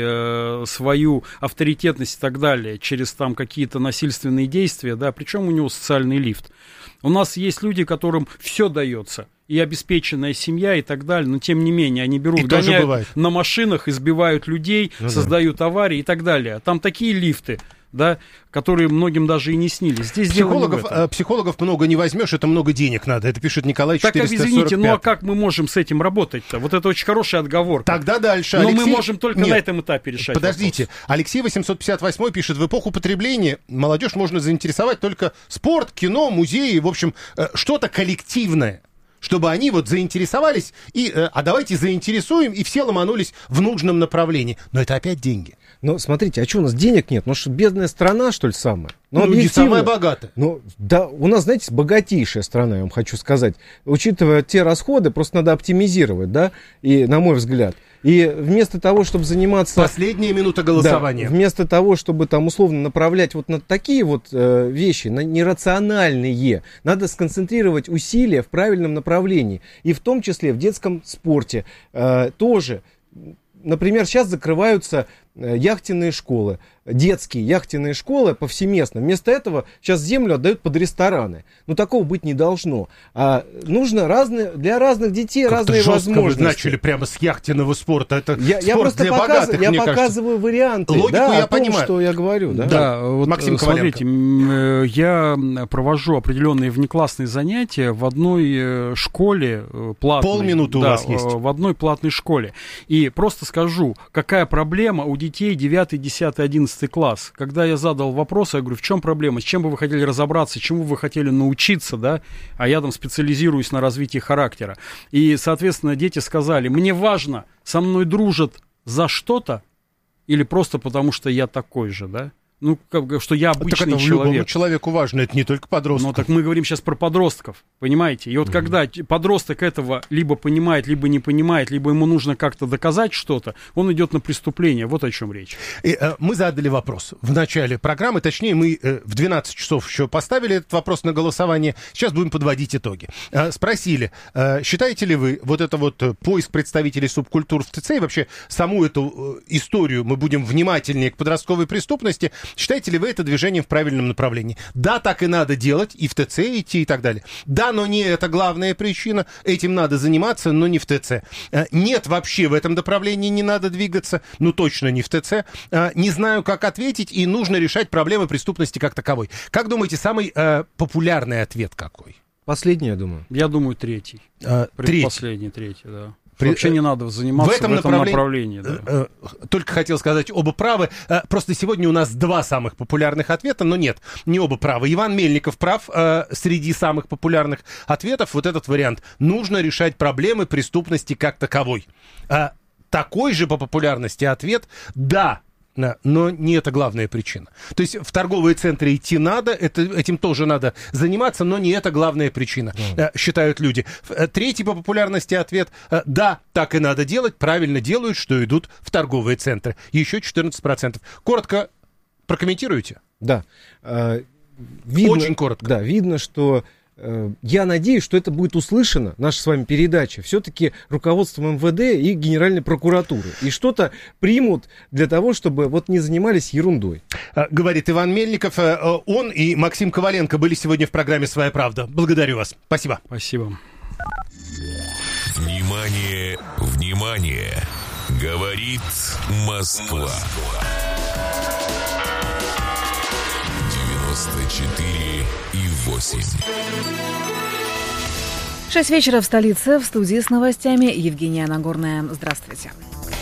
свою авторитетность и так далее через там какие-то насильственные действия, да, причем у него социальный лифт. У нас есть люди, которым все дается, и обеспеченная семья и так далее, но тем не менее они берут, гоняют на машинах, избивают людей, создают аварии и так далее. Там такие лифты, да, которые многим даже и не снились. Здесь психологов много не возьмешь, это много денег надо. Это пишет Николай 445. Так, извините, ну а как мы можем с этим работать-то? Вот это очень хорошая отговорка. Тогда дальше. Но мы можем только на этом этапе решать. Подождите. Вопрос. Алексей 858 пишет: в эпоху потребления молодежь можно заинтересовать только спорт, кино, музеи, в общем, что-то коллективное. Чтобы они вот заинтересовались, а давайте заинтересуем, и все ломанулись в нужном направлении. Но это опять деньги. Но смотрите, а что, у нас денег нет? Ну что, бедная страна, что ли, самая? Ну, не самая богатая. Ну, да, у нас, знаете, богатейшая страна, я вам хочу сказать. Учитывая те расходы, просто надо оптимизировать, да, и, на мой взгляд. И вместо того, чтобы заниматься... Последняя минута голосования. Да, вместо того, чтобы там условно направлять вот на такие вот вещи, на нерациональные, надо сконцентрировать усилия в правильном направлении. И в том числе в детском спорте тоже. Например, сейчас закрываются яхтенные школы, детские яхтенные школы повсеместно. Вместо этого сейчас землю отдают под рестораны. Но такого быть не должно. Нужно для разных детей как-то разные возможности. Вы начали прямо с яхтенного спорта. Это я просто для богатых, я показываю варианты. Логику да, я о том, понимаю. что я говорю. Да, да вот Максим Коваленко. Смотрите, я провожу определенные внеклассные занятия в одной школе платной. Полминуты у вас есть. В одной платной школе. И просто скажу, какая проблема у детей 9, 10, 11 класс. Когда я задал вопрос, я говорю, в чем проблема, с чем бы вы хотели разобраться, чему вы хотели научиться, да, а я там специализируюсь на развитии характера. И, соответственно, дети сказали, мне важно, со мной дружат за что-то или просто потому, что я такой же, да. Ну, что я обычный так это человек. Любому человеку важно, это не только подросток. Ну, так мы говорим сейчас про подростков, понимаете? И вот когда подросток этого либо понимает, либо не понимает, либо ему нужно как-то доказать что-то, он идет на преступление. Вот о чем речь. Мы задали вопрос в начале программы, точнее, мы в 12 часов еще поставили этот вопрос на голосование. Сейчас будем подводить итоги. Спросили, считаете ли вы вот это вот поиск представителей субкультур в ТЦ и вообще саму эту историю, мы будем внимательнее к подростковой преступности, считаете ли вы это движением в правильном направлении? Да, так и надо делать, и в ТЦ идти и так далее. Да, но не это главная причина, этим надо заниматься, но не в ТЦ. Нет, вообще в этом направлении не надо двигаться, ну точно не в ТЦ. Не знаю, как ответить, и нужно решать проблемы преступности как таковой. Как думаете, самый популярный ответ какой? Последний, я думаю. Я думаю, третий. Предпоследний, третий, да. Вообще не надо заниматься в этом направлении. Да. Только хотел сказать, оба правы. Просто сегодня у нас два самых популярных ответа, но нет, не оба правы. Иван Мельников прав. Среди самых популярных ответов вот этот вариант. Нужно решать проблемы преступности как таковой. Такой же по популярности ответ «да». Но не это главная причина. То есть в торговые центры идти надо, этим тоже надо заниматься, но не это главная причина, считают люди. Третий по популярности ответ да, так и надо делать, правильно делают, что идут в торговые центры. Еще 14%. Коротко прокомментируете? Да. Очень коротко. Да, видно, что... Я надеюсь, что это будет услышано, наша с вами передача, все-таки руководством МВД и Генеральной прокуратуры. И что-то примут для того, чтобы вот не занимались ерундой. Говорит Иван Мельников. Он и Максим Коваленко были сегодня в программе «Своя правда». Благодарю вас. Спасибо. Спасибо. Внимание, внимание! Говорит Москва. 94,8. 6 вечера в столице. В студии с новостями Евгения Нагорная. Здравствуйте.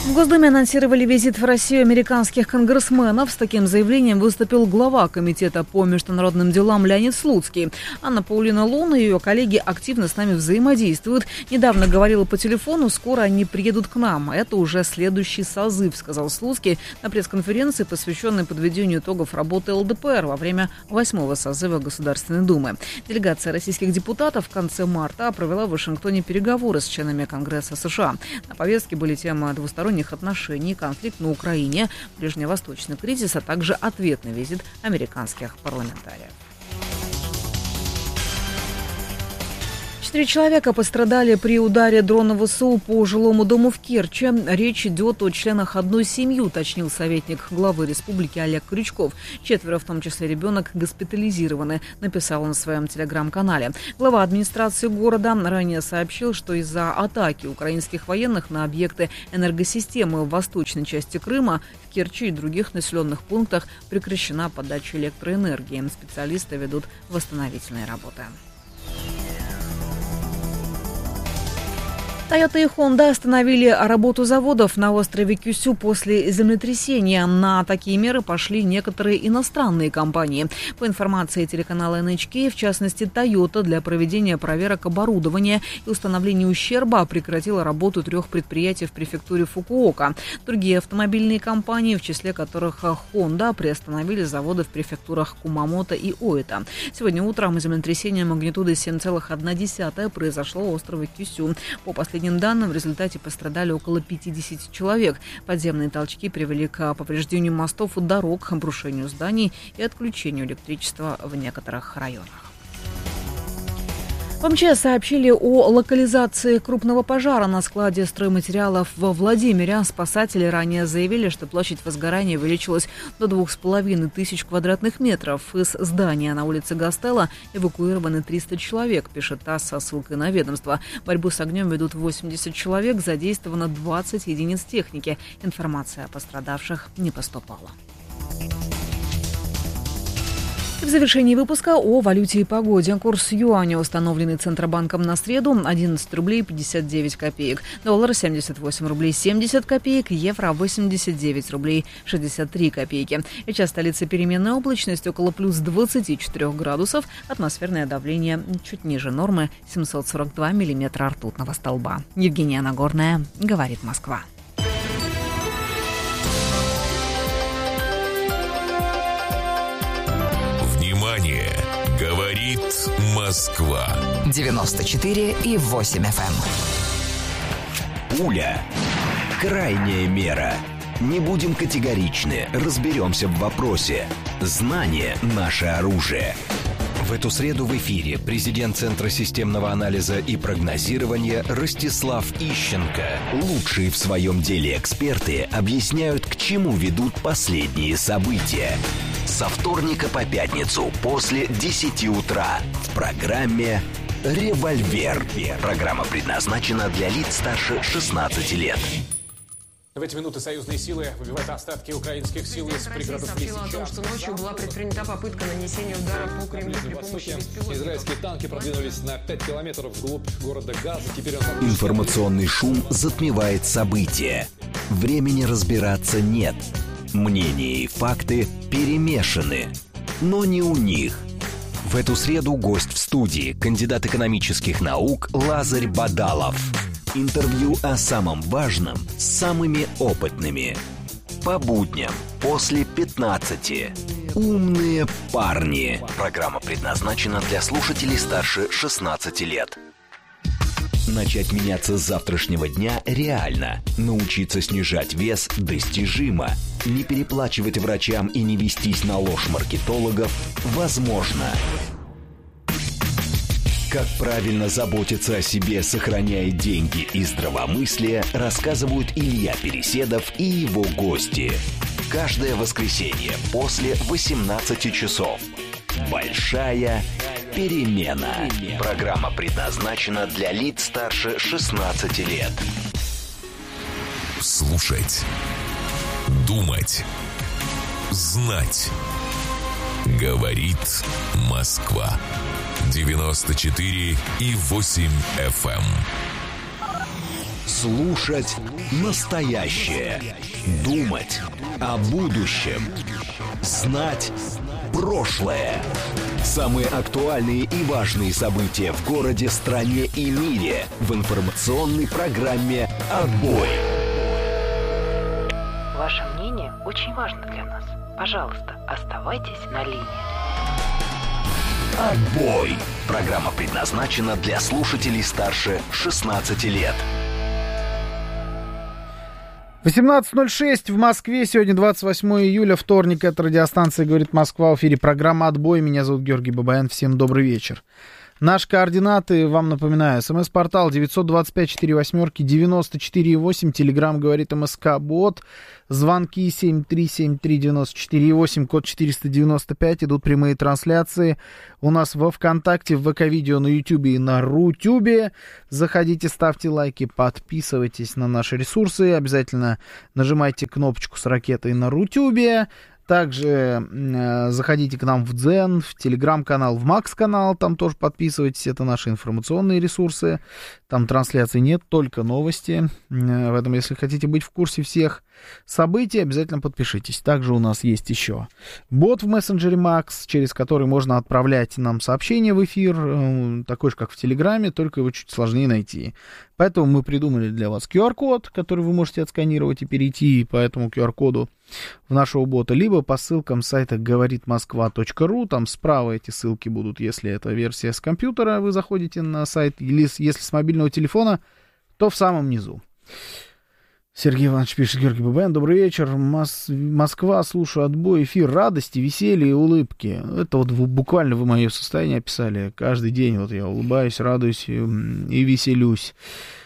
В Госдуме анонсировали визит в Россию американских конгрессменов. С таким заявлением выступил глава Комитета по международным делам Леонид Слуцкий. Анна-Паулина Лун и ее коллеги активно с нами взаимодействуют. Недавно говорила по телефону, скоро они приедут к нам. Это уже следующий созыв, сказал Слуцкий на пресс-конференции, посвященной подведению итогов работы ЛДПР во время 8-го созыва Государственной Думы. Делегация российских депутатов в конце марта провела в Вашингтоне переговоры с членами Конгресса США. На повестке были темы двусторонних отношений, конфликт на Украине, ближневосточный кризис, а также ответный визит американских парламентариев. 4 человека пострадали при ударе дрона ВСУ по жилому дому в Керчи. Речь идет о членах одной семьи, уточнил советник главы республики Олег Крючков. 4, в том числе ребенок, госпитализированы, написал он на своем телеграм-канале. Глава администрации города ранее сообщил, что из-за атаки украинских военных на объекты энергосистемы в восточной части Крыма, в Керчи и других населенных пунктах прекращена подача электроэнергии. Специалисты ведут восстановительные работы. Toyota и Honda остановили работу заводов на острове Кюсю после землетрясения. На такие меры пошли некоторые иностранные компании. По информации телеканала NHK, в частности, Toyota для проведения проверок оборудования и установления ущерба прекратила работу 3 предприятий в префектуре Фукуока. Другие автомобильные компании, в числе которых Honda, приостановили заводы в префектурах Кумамото и Оита. Сегодня утром землетрясение магнитудой 7,1 произошло у острова Кюсю. По последним данным, в результате пострадали около 50 человек. Подземные толчки привели к повреждению мостов и дорог, обрушению зданий и отключению электричества в некоторых районах. В МЧС сообщили о локализации крупного пожара на складе стройматериалов во Владимире. Спасатели ранее заявили, что площадь возгорания увеличилась до 2500 квадратных метров. Из здания на улице Гастелло эвакуированы 300 человек, пишет ТАСС со ссылкой на ведомство. Борьбу с огнем ведут 80 человек, задействовано 20 единиц техники. Информация о пострадавших не поступала. В завершении выпуска о валюте и погоде. Курс юаня, установленный Центробанком на среду, 11 рублей 59 копеек. Доллар 78 рублей 70 копеек. Евро 89 рублей 63 копейки. Сейчас столица переменная облачность около плюс 24 градусов. Атмосферное давление чуть ниже нормы 742 миллиметра ртутного столба. Евгения Нагорная, говорит Москва. Говорит Москва. 94,8 FM. Пуля. Крайняя мера. Не будем категоричны, разберемся в вопросе. Знание – наше оружие. В эту среду в эфире президент Центра системного анализа и прогнозирования Ростислав Ищенко. Лучшие в своем деле эксперты объясняют, к чему ведут последние события. Со вторника по пятницу после 10 утра в программе «Револьвер». Программа предназначена для лиц старше 16 лет. В эти минуты союзные силы выбивают остатки украинских сил из пригородов сообщила о том, что ночью была предпринята попытка нанесения удара по Кремлю при помощи беспилотников. Израильские танки продвинулись на 5 километров вглубь города Газа. Теперь Информационный шум затмевает события. Времени разбираться нет. Мнения и факты перемешаны. Но не у них. В эту среду гость в студии, кандидат экономических наук Лазарь Бадалов. Интервью о самом важном с самыми опытными. По будням после 15. Умные парни. Программа предназначена для слушателей старше 16 лет. Начать меняться с завтрашнего дня реально. Научиться снижать вес достижимо. Не переплачивать врачам и не вестись на ложь маркетологов возможно. Как правильно заботиться о себе, сохраняя деньги и здравомыслие, рассказывают Илья Переседов и его гости. Каждое воскресенье после 18 часов. Большая перемена. Программа предназначена для лиц старше 16 лет. Слушать. Думать. Знать. Говорит Москва. 94,8 FM. Слушать Настоящее. Думать о будущем. Знать прошлое. Самые актуальные и важные события в городе, стране и мире в информационной программе «Отбой». Ваше мнение очень важно для нас. Пожалуйста, оставайтесь на линии. «Отбой». Программа предназначена для слушателей старше 16 лет. 18:06 в Москве. Сегодня 28 июля, вторник. Это радиостанция «Говорит Москва». В эфире программа «Отбой». Меня зовут Георгий Бабаян. Всем добрый вечер. Наши координаты, вам напоминаю, СМС-портал 925-48-94-8, Телеграм «Говорит МСК-бот», звонки 7373948, код 495, идут прямые трансляции у нас во ВКонтакте, в ВК-видео, на Ютубе и на Рутюбе. Заходите, ставьте лайки, подписывайтесь на наши ресурсы, обязательно нажимайте кнопочку с ракетой на Рутюбе. Также заходите к нам в Дзен, в Телеграм-канал, в Макс-канал, там тоже подписывайтесь, это наши информационные ресурсы, там трансляций нет, только новости, поэтому если хотите быть в курсе всех событий, обязательно подпишитесь. Также у нас есть еще бот в мессенджере Макс, через который можно отправлять нам сообщения в эфир, такой же, как в Телеграме, только его чуть сложнее найти. Поэтому мы придумали для вас QR-код, который вы можете отсканировать и перейти по этому QR-коду в нашего бота, либо по ссылкам сайта говоритмосква.ру, там справа эти ссылки будут, если это версия с компьютера, вы заходите на сайт, или если с мобильного телефона, то в самом низу. Сергей Иванович пишет: Георгий Бабаян, добрый вечер. Москва, слушаю «Отбой», эфир радости, веселья и улыбки. Это вот буквально вы мое состояние описали. Каждый день вот я улыбаюсь, радуюсь и веселюсь.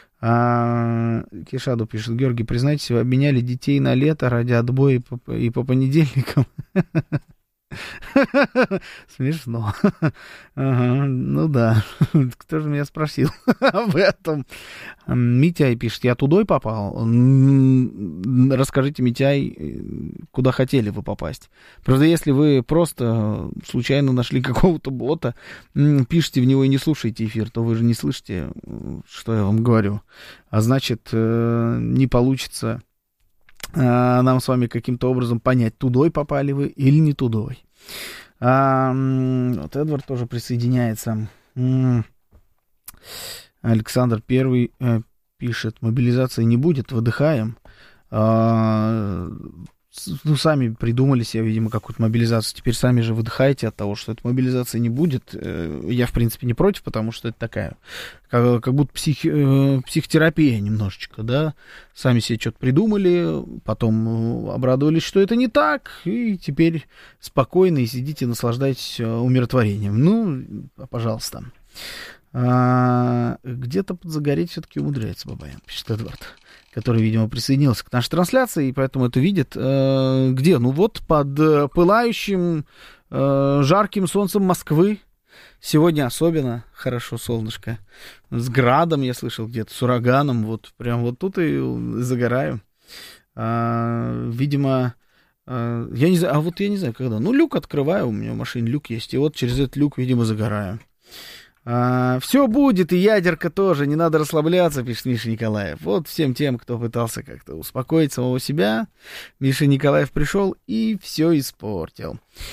Кишаду пишет: Георгий, признайтесь, вы обменяли детей на лето ради «Отбоя» и по понедельникам. Смешно. Ага, ну да. Кто же меня спросил об этом? Митяй пишет: я тудой попал. Расскажите, Митяй, куда хотели вы попасть. Правда, если вы просто случайно нашли какого-то бота, пишите в него и не слушаете эфир, то вы же не слышите, что я вам говорю. А значит, не получится нам с вами каким-то образом понять, тудой попали вы или не тудой. Вот Эдвард тоже присоединяется. Александр Первый пишет: мобилизации не будет, выдыхаем. Ну, сами придумали себе, видимо, какую-то мобилизацию. Теперь сами же выдыхаете от того, что этой мобилизации не будет. Я, в принципе, не против, потому что это такая, как будто психотерапия немножечко, да. Сами себе что-то придумали, потом обрадовались, что это не так, и теперь спокойно и сидите, наслаждайтесь умиротворением. Ну, пожалуйста. Где-то подзагореть все-таки умудряется Бабаян, пишет Эдвард, который, видимо, присоединился к нашей трансляции, и поэтому это видит. Где? Ну вот под пылающим жарким солнцем Москвы. Сегодня особенно хорошо солнышко. С градом, я слышал, где-то, с ураганом. Вот прям вот тут и загораю. Видимо, я не знаю, я не знаю, когда. Ну, люк открываю, у меня в машине люк есть, и вот через этот люк, видимо, загораю. Все будет, и ядерка тоже, не надо расслабляться, пишет Миша Николаев. Вот всем тем, кто пытался как-то успокоить самого себя, Миша Николаев пришел и все испортил.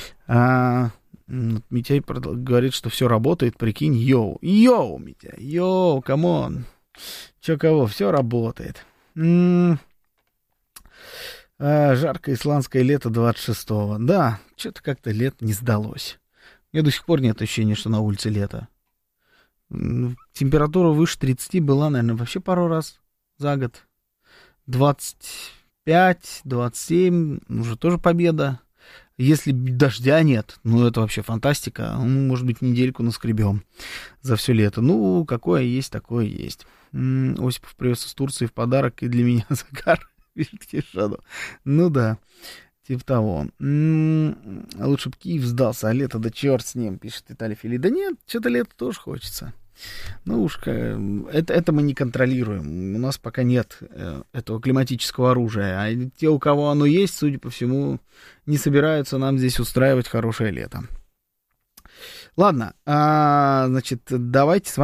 Митяй говорит, что все работает, прикинь, йоу, Митяй, йоу, камон, че кого, все работает. Жаркое исландское лето 26-го, да, что-то как-то лето не сдалось. Мне до сих пор нет ощущения, что на улице лето. Температура выше 30 была, наверное, вообще пару раз за год. 25, 27, уже тоже победа. Если дождя нет, ну, это вообще фантастика. Ну, может быть, недельку наскребем за все лето. Ну, какое есть, такое есть. Осипов привез из Турции в подарок и для меня загар. Ну да, типа того. Лучше бы Киев сдался, а лето, да черт с ним, пишет Виталий Фили. Да нет, что-то лето тоже хочется. Ну уж, это мы не контролируем. У нас пока нет этого климатического оружия. А те, у кого оно есть, судя по всему, не собираются нам здесь устраивать хорошее лето. Ладно, значит, давайте с вами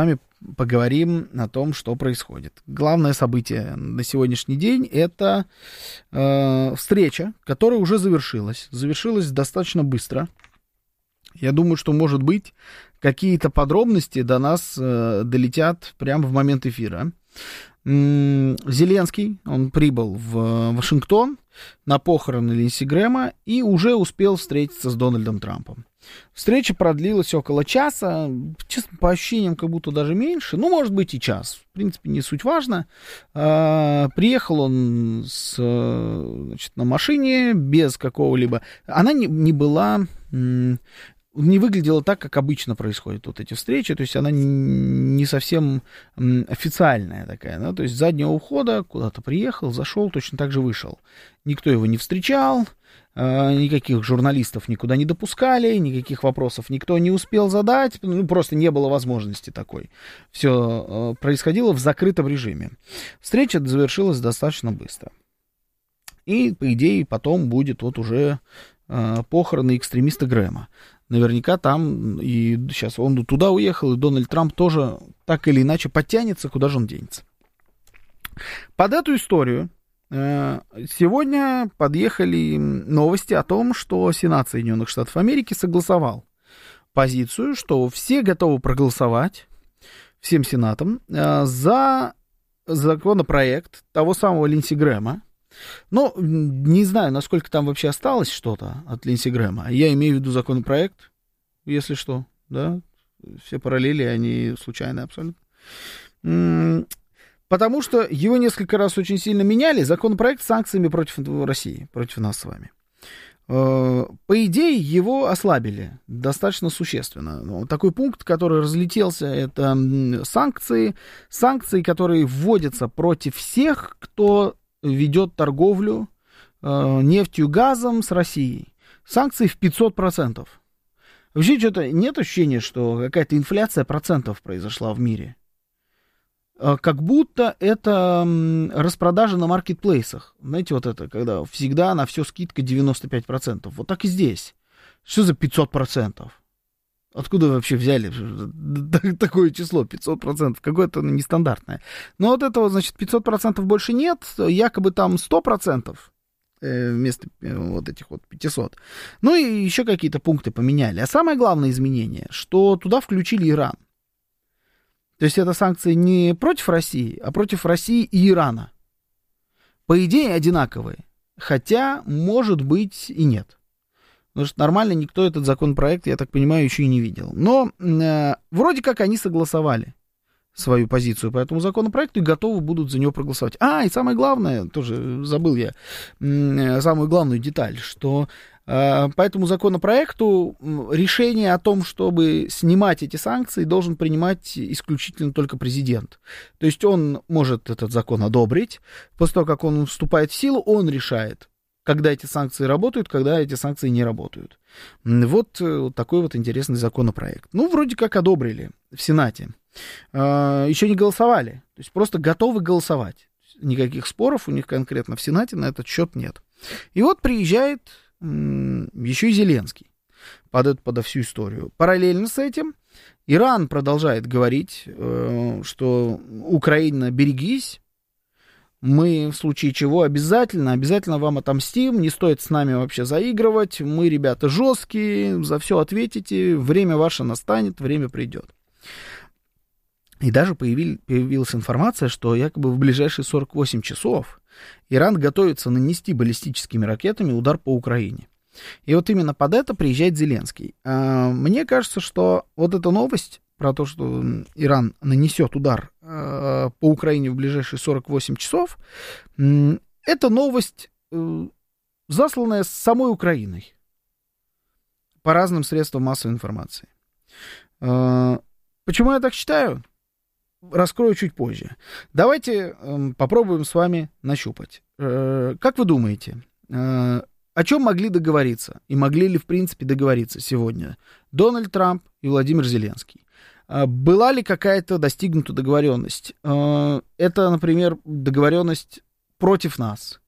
поговорим о том, что происходит. Главное событие на сегодняшний день — это встреча, которая уже завершилась. Завершилась достаточно быстро. Я думаю, что, может быть, какие-то подробности до нас долетят прямо в момент эфира. Зеленский, он прибыл в Вашингтон на похороны Линдси Грэма и уже успел встретиться с Дональдом Трампом. Встреча продлилась около часа, честно, по ощущениям, как будто даже меньше, ну, может быть, и час, в принципе, не суть важно. Приехал он на машине без какого-либо... Она не была... не выглядела так, как обычно происходят вот эти встречи, то есть она не совсем официальная такая, да? То есть с заднего входа куда-то приехал, зашел, точно так же вышел. Никто его не встречал, никаких журналистов никуда не допускали, никаких вопросов никто не успел задать, ну, просто не было возможности такой. Все происходило в закрытом режиме. Встреча завершилась достаточно быстро. И, по идее, потом будет вот уже похороны экстремиста Грэма. Наверняка там, и сейчас он туда уехал, и Дональд Трамп тоже так или иначе подтянется, куда же он денется. Под эту историю сегодня подъехали новости о том, что Сенат Соединенных Штатов Америки согласовал позицию, что все готовы проголосовать всем Сенатом за законопроект того самого Линдси Грэма. Но не знаю, насколько там вообще осталось что-то от Линдси Грэма. Я имею в виду законопроект, если что, да, все параллели, они случайные абсолютно. Потому что его несколько раз очень сильно меняли. Законопроект с санкциями против России, против нас с вами. По идее, его ослабили достаточно существенно. Но такой пункт, который разлетелся, это санкции, которые вводятся против всех, кто ведет торговлю нефтью, газом с Россией. Санкции в 500%. Вообще что-то нет ощущения, что какая-то инфляция процентов произошла в мире. Как будто это распродажа на маркетплейсах. Знаете, вот это, когда всегда на все скидка 95%. Вот так и здесь. Что за 500%? Откуда вы вообще взяли такое число, 500%? Какое-то нестандартное. Но вот этого, значит, 500% больше нет. Якобы там 100% вместо вот этих вот 500. Ну и еще какие-то пункты поменяли. А самое главное изменение, что туда включили Иран. То есть это санкции не против России, а против России и Ирана. По идее одинаковые. Хотя, может быть, и нет. Потому что нормально никто этот законопроект, я так понимаю, еще и не видел. Но вроде как они согласовали свою позицию по этому законопроекту и готовы будут за него проголосовать. И самое главное, тоже забыл я самую главную деталь, что по этому законопроекту решение о том, чтобы снимать эти санкции, должен принимать исключительно только президент. То есть он может этот закон одобрить, после того, как он вступает в силу, он решает, когда эти санкции работают, когда эти санкции не работают. Вот такой вот интересный законопроект. Ну, вроде как одобрили в Сенате. Еще не голосовали. То есть просто готовы голосовать. Никаких споров у них конкретно в Сенате на этот счет нет. И вот приезжает еще и Зеленский под всю историю. Параллельно с этим Иран продолжает говорить, что Украина, берегись, мы в случае чего обязательно вам отомстим, не стоит с нами вообще заигрывать, мы, ребята, жесткие, за все ответите, время ваше настанет, время придет. И даже появилась информация, что якобы в ближайшие 48 часов Иран готовится нанести баллистическими ракетами удар по Украине. И вот именно под это приезжает Зеленский. Мне кажется, что вот эта новость про то, что Иран нанесет удар по Украине в ближайшие 48 часов, это новость, засланная самой Украиной по разным средствам массовой информации. Почему я так считаю? Раскрою чуть позже. Давайте попробуем с вами нащупать. Как вы думаете, о чем могли договориться? И могли ли, в принципе, договориться сегодня Дональд Трамп и Владимир Зеленский? Была ли какая-то достигнута договоренность? Это, например, договоренность против нас.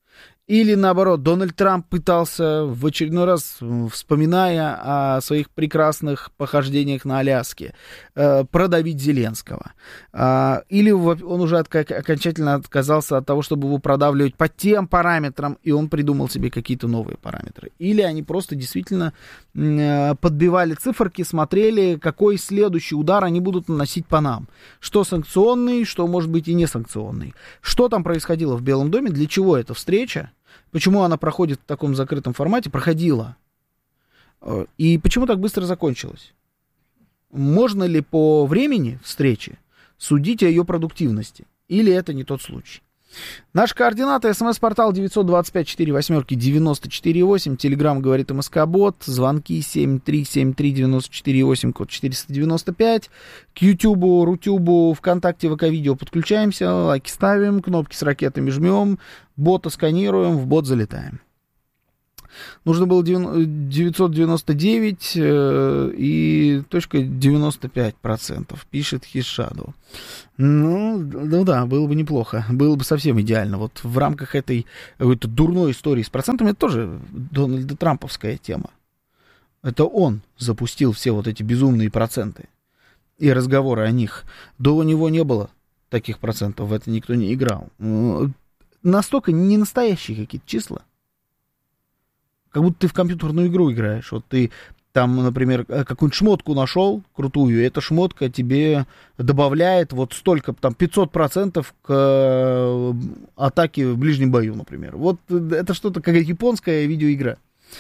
Или, наоборот, Дональд Трамп пытался в очередной раз, вспоминая о своих прекрасных похождениях на Аляске, продавить Зеленского. Или он уже окончательно отказался от того, чтобы его продавливать по тем параметрам, и он придумал себе какие-то новые параметры. Или они просто действительно подбивали циферки, смотрели, какой следующий удар они будут наносить по нам. Что санкционный, что, может быть, и не санкционный. Что там происходило в Белом доме, для чего эта встреча? Почему она проходит в таком закрытом формате? Проходила. И почему так быстро закончилась? Можно ли по времени встречи судить о ее продуктивности? Или это не тот случай? Наши координаты: СМС-портал 925-48-94-8, Телеграм говорит МСК-бот, звонки 7373-94-8, код 495, к Ютубу, Рутюбу, ВКонтакте, ВК-видео подключаемся, лайки ставим, кнопки с ракетами жмем, бота сканируем, в бот залетаем. Нужно было 999 и .95%, пишет Хишаду. Ну да, было бы неплохо. Было бы совсем идеально. Вот в рамках этой дурной истории с процентами, это тоже Дональда Трамповская тема. Это он запустил все вот эти безумные проценты и разговоры о них. До него не было таких процентов, в это никто не играл. Настолько не настоящие какие-то числа. Как будто ты в компьютерную игру играешь. Вот ты там, например, какую-нибудь шмотку нашел крутую, и эта шмотка тебе добавляет вот столько, там, 500% к атаке в ближнем бою, например. Вот это что-то, какая-то японская видеоигра.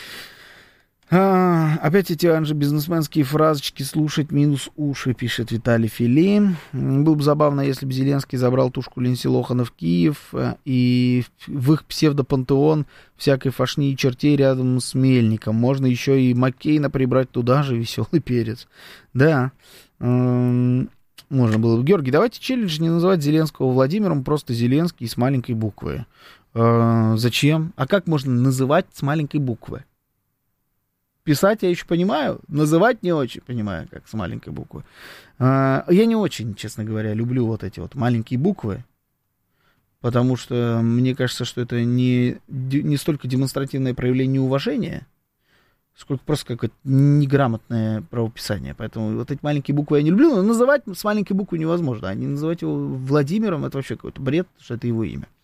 Опять эти анжи-бизнесменские фразочки слушать минус уши, пишет Виталий Филин. Было бы забавно, если бы Зеленский забрал тушку Линдси Лохана в Киев и в их псевдопантеон всякой фашни и чертей рядом с Мельником. Можно еще и Маккейна прибрать туда же, веселый перец. Да, можно было бы. Георгий, давайте челлендж не называть Зеленского Владимиром, просто Зеленский с маленькой буквы. Зачем? А как можно называть с маленькой буквы? Писать я еще понимаю, называть не очень понимаю, как с маленькой буквы. Я не очень, честно говоря, люблю вот эти вот маленькие буквы, потому что мне кажется, что это не столько демонстративное проявление уважения, сколько просто какое-то неграмотное правописание. Поэтому вот эти маленькие буквы я не люблю, но называть с маленькой буквы невозможно. А не называть его Владимиром — это вообще какой-то бред, что это его имя.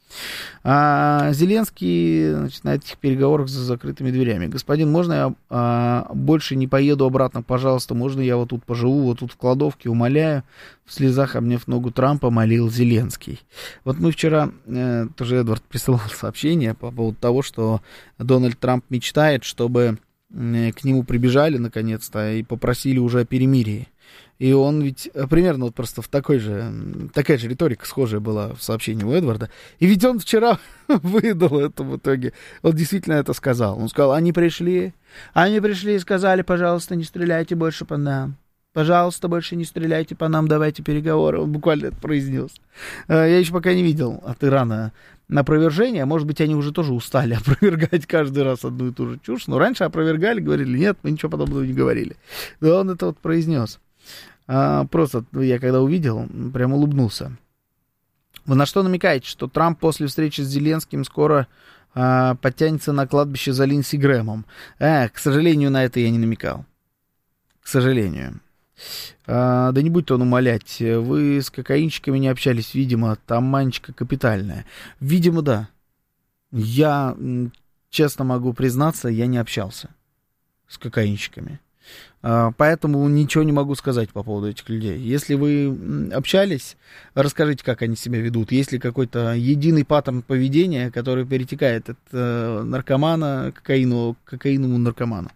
Зеленский, значит, на этих переговорах за закрытыми дверями. Господин, можно я больше не поеду обратно, пожалуйста? Можно я вот тут поживу, вот тут в кладовке, умоляю? В слезах, обняв ногу Трампа, молил Зеленский. Вот мы вчера, тоже Эдвард присылал сообщение по поводу того, что Дональд Трамп мечтает, чтобы к нему прибежали наконец-то и попросили уже о перемирии. И он ведь примерно вот просто такая же риторика схожая была в сообщении у Эдварда. И ведь он вчера выдал это в итоге. Он действительно это сказал. Он сказал, они пришли и сказали, пожалуйста, не стреляйте больше по нам. Пожалуйста, больше не стреляйте по нам, давайте переговоры. Он буквально это произнес. Я еще пока не видел от Ирана опровержения. Может быть, они уже тоже устали опровергать каждый раз одну и ту же чушь. Но раньше опровергали, говорили, нет, мы ничего подобного не говорили. Да он это вот произнес. Просто я когда увидел, прям улыбнулся. Вы на что намекаете? Что Трамп после встречи с Зеленским скоро подтянется на кладбище за Линдси Грэмом? К сожалению, на это я не намекал. К сожалению. Да не будьте он умолять. Вы с кокаинщиками не общались, видимо, там манечка капитальная. Видимо, да. Я честно могу признаться, я не общался с кокаинщиками. Поэтому ничего не могу сказать по поводу этих людей. Если вы общались, расскажите, как они себя ведут. Есть ли какой-то единый паттерн поведения, который перетекает от наркомана к кокаиновому наркоману.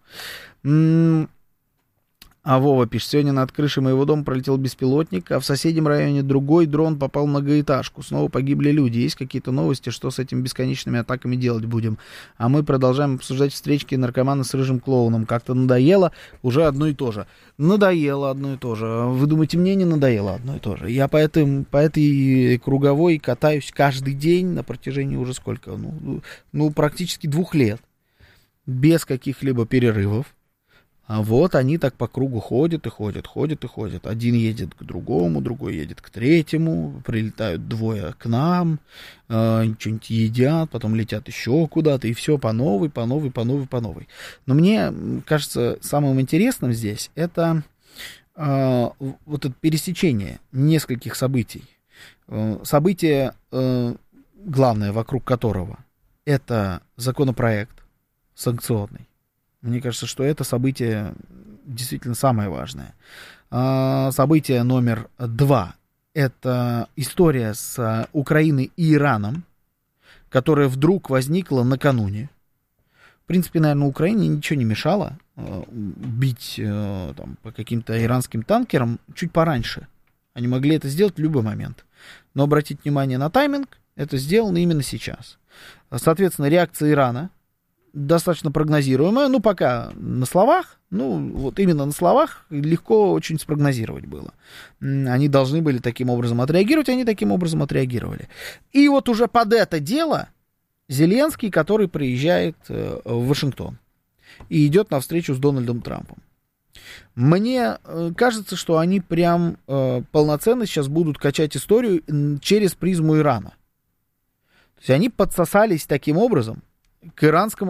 А Вова пишет, сегодня над крышей моего дома пролетел беспилотник, а в соседнем районе другой дрон попал в многоэтажку. Снова погибли люди. Есть какие-то новости, что с этими бесконечными атаками делать будем? А мы продолжаем обсуждать встречки наркомана с рыжим клоуном. Как-то надоело уже одно и то же. Надоело одно и то же. Вы думаете, мне не надоело одно и то же? Я по этой круговой катаюсь каждый день на протяжении уже сколько? Ну практически 2 лет. Без каких-либо перерывов. А вот они так по кругу ходят и ходят. Один едет к другому, другой едет к третьему, прилетают двое к нам, что-нибудь едят, потом летят еще куда-то, и все по новой. Но мне кажется, самым интересным здесь это вот это пересечение нескольких событий. Событие, главное, вокруг которого это законопроект санкционный. Мне кажется, что это событие действительно самое важное. Событие номер 2 – это история с Украиной и Ираном, которая вдруг возникла накануне. В принципе, наверное, Украине ничего не мешало бить там, по каким-то иранским танкерам чуть пораньше. Они могли это сделать в любой момент. Но обратить внимание на тайминг, это сделано именно сейчас. Соответственно, реакция Ирана достаточно прогнозируемая, пока на словах, вот именно на словах легко очень спрогнозировать было. Они должны были таким образом отреагировать, они таким образом отреагировали. И вот уже под это дело Зеленский, который приезжает в Вашингтон и идет на встречу с Дональдом Трампом. Мне кажется, что они прям полноценно сейчас будут качать историю через призму Ирана. То есть они подсосались таким образом к иранскому